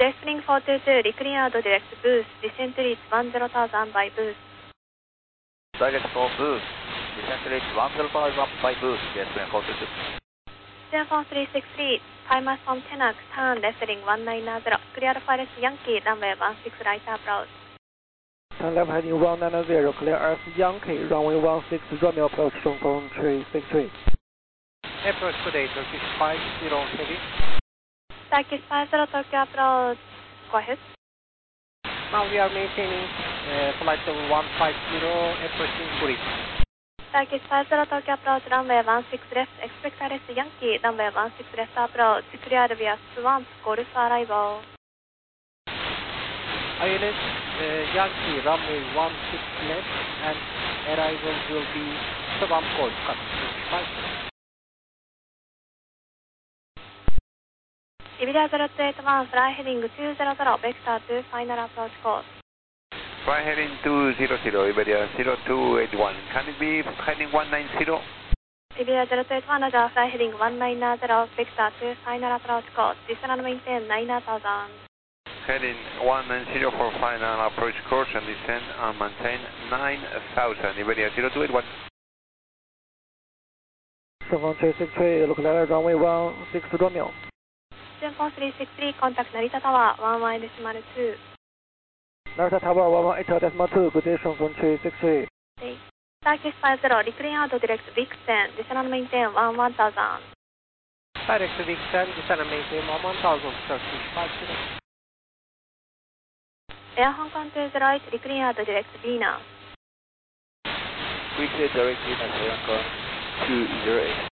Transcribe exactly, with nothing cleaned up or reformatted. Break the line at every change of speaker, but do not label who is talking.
Descending four two two, declined direct boost, descent reach one zero thousand by boost.
Target for boost, descent reach one zero thousand by boost, descend four two two.
Zero four three six three, timers from Tenax, turn left heading one nine zero, clear for F Yankee, runway one six right approach.
Turn left heading one nine zero, clear F Yankee, runway one six, Romeo approach, Chongqing three six three.
Approach today, Turkish five zero heavy.
Turkish five zero, Tokyo approach, go ahead.
Now we are maintaining uh, flight level one five zero, approaching bridge.
Turkish five zero, Tokyo approach, runway one six left, expect R S Yankee, runway one six left approach, clear via Swamp, Golf arrival.
I L S uh, Yankee, runway one six left, and arrival will be Swamp Golf, cut five zero.
Iberia zero two eight one, fly heading two zero zero, vector to final approach course.
Fly heading two zero zero, Iberia zero two eight one. Can it be heading one nine zero?
Iberia zero two eight one, Roger, fly heading one nine zero, vector to final approach course. Descend and maintain nine thousand.
Heading one nine zero for final approach course and descend and maintain nine thousand, Iberia zero two eight one.
Chongqing three six three, look like runway one six Romeo.
Zero four three six three, contact Narita Tower, one one decimal two.
Narita Tower one one eight decimal two, good day, Chongqing three six three.
Okay. Turkish five zero, decline out direct Vixen, descend and maintain one one thousand.
Direct to Vixen, descend and maintain one one thousand, Turkish five zero.
Air Hong Kong two zero eight, decline out direct Venus.
We clear direct Venus, Air Hong Kong two zero eight.